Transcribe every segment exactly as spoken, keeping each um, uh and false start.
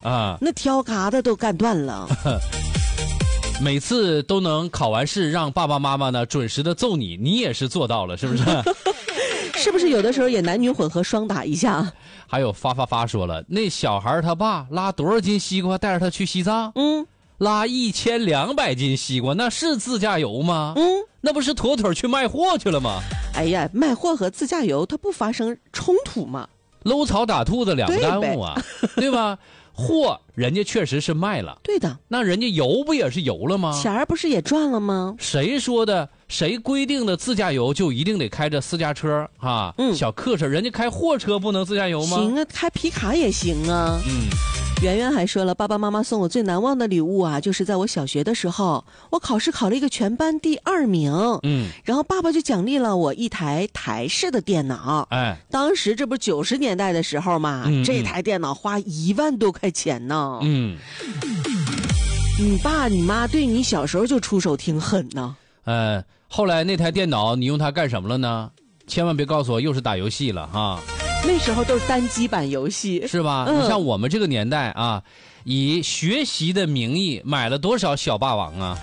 啊， 那挑嘎的都干断了。 每次都能考完试让爸爸妈妈呢准时的揍你，你也是做到了，是不是？ 是不是有的时候也男女混合双打一下？ 还有发发发说了，那小孩他爸拉多少斤西瓜带着他去西藏？ 嗯， 拉一千两百斤西瓜，那是自驾游吗？ 嗯， 那不是妥妥去卖货去了吗？ 哎呀，卖货和自驾游它不发生冲突吗？ 搂草打兔子两不耽误啊， 对, 对吧？货人家确实是卖了， 对的， 那人家游不也是游了吗？ 钱儿不是也赚了吗？ 谁说的？谁规定的自驾游就一定得开着私家车啊？ 嗯， 小客车，人家开货车不能自驾游吗？ 行啊，开皮卡也行啊。 嗯。 圆圆还说了，爸爸妈妈送我最难忘的礼物啊，就是在我小学的时候，我考试考了一个全班第二名， 嗯， 然后爸爸就奖励了我一台台式的电脑， 哎， 当时这不九十年代的时候嘛， 嗯、 这台电脑花一万多块钱呢， 嗯， 你爸你妈对你小时候就出手挺狠呢， 呃，后来那台电脑你用它干什么了呢？千万别告诉我又是打游戏了哈。 那时候都是单机版游戏， 是吧？嗯、你像我们这个年代啊，以学习的名义买了多少小霸王啊？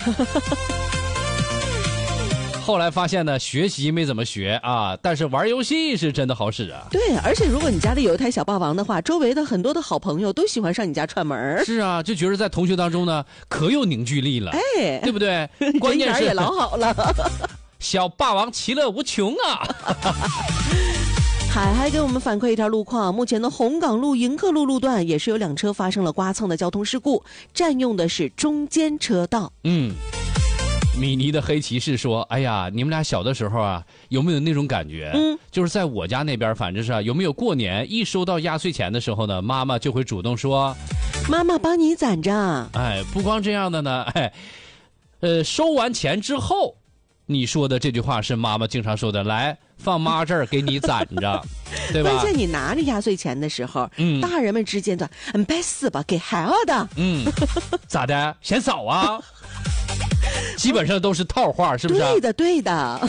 后来发现呢，学习没怎么学啊，但是玩游戏是真的好使啊。 对，而且如果你家里有一台小霸王的话，周围的很多的好朋友都喜欢上你家串门。 是啊，就觉得在同学当中呢，可有凝聚力了， 哎， 对不对？关键是也老好了， 小霸王其乐无穷啊。 海还给我们反馈一条路况，目前的红港路迎客路路段也是有两车发生了刮蹭的交通事故，占用的是中间车道。 嗯，米妮的黑骑士说，哎呀，你们俩小的时候啊，有没有那种感觉？嗯，就是在我家那边，反正是啊，有没有过年一收到压岁钱的时候呢，妈妈就会主动说， 妈妈帮你攒着。 哎，不光这样的呢，哎，呃，收完钱之后，你说的这句话是妈妈经常说的，来放妈这儿给你攒着，对吧？ 关键你拿着压岁钱的时候，嗯，大人们之间的，嗯，别死吧，给孩儿的， 嗯，咋的？嫌少啊？基本上都是套话，是不是、啊？ 对的，对的。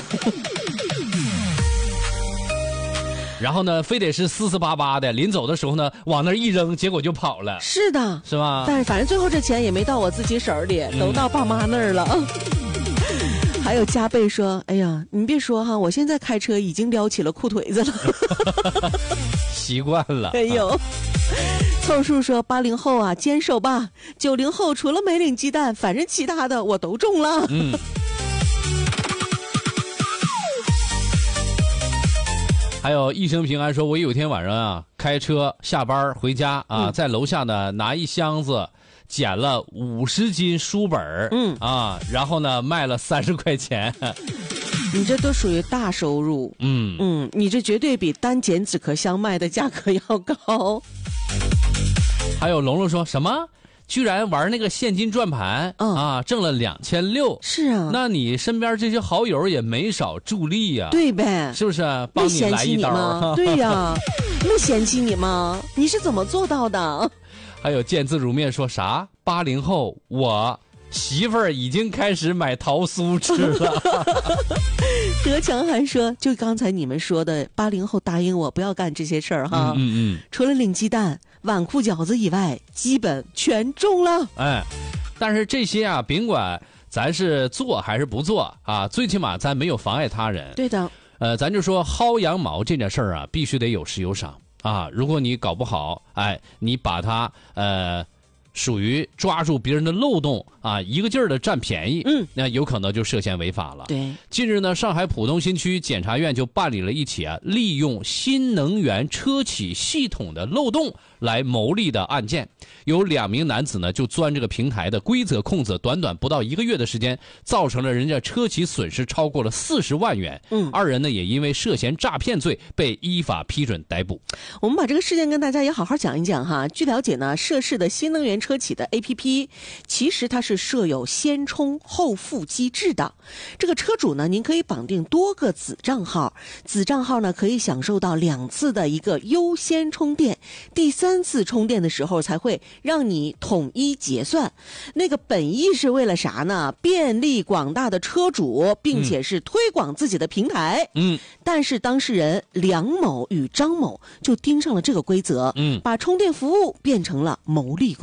然后呢，非得是撕撕巴巴的，临走的时候呢，往那儿一扔，结果就跑了。 是的， 是吧？ 但是反正最后这钱也没到我自己手里，都到爸妈那儿了。嗯还有加倍说，哎呀，你别说哈，我现在开车已经撩起了裤腿子了， 习惯了。 哎呦，凑数说八零后啊，坚守吧。九零后除了没领鸡蛋，反正其他的我都中了。 嗯。还有一生平安说，我有一天晚上啊，开车下班回家啊，嗯、在楼下呢拿一箱子。捡了五十斤书本嗯啊，然后呢卖了三十块钱， 你这都属于大收入， 嗯嗯，你这绝对比单捡纸壳箱卖的价格要高。 还有龙龙说什么？居然玩那个现金转盘、嗯、啊，挣了两千六。 是啊， 那你身边这些好友也没少助力呀、啊， 对呗？ 是不是？帮你来一刀吗？对呀、啊，没嫌弃你吗？你是怎么做到的？ 还有见字如面说啥？八零后，我媳妇儿已经开始买桃酥吃了。 德强还说，就刚才你们说的，八零后答应我不要干这些事儿哈。 嗯嗯。 除了领鸡蛋、碗裤饺子以外，基本全中了。 哎，但是这些啊，甭管咱是做还是不做啊，最起码咱没有妨碍他人。 对的。 呃，咱就说薅羊毛这件事儿啊，必须得有失有赏。啊，如果你搞不好，哎，你把它呃，属于抓住别人的漏洞啊，一个劲儿的占便宜，嗯，那有可能就涉嫌违法了。 对， 近日呢，上海浦东新区检察院就办理了一起啊，利用新能源车企系统的漏洞来牟利的案件。有两名男子呢，就钻这个平台的规则空子，短短不到一个月的时间，造成了人家车企损失超过了四十万元。嗯，二人呢也因为涉嫌诈骗罪被依法批准逮捕。 我们把这个事件跟大家也好好讲一讲哈。据了解呢，涉事的新能源车企的 A P P， 其实它是设有先充后付机制的。这个车主呢，您可以绑定多个子账号，子账号呢可以享受到两次的一个优先充电，第三次充电的时候才会让你统一结算。那个本意是为了啥呢？便利广大的车主，并且是推广自己的平台。嗯，但是当事人梁某与张某就盯上了这个规则，嗯，把充电服务变成了牟利。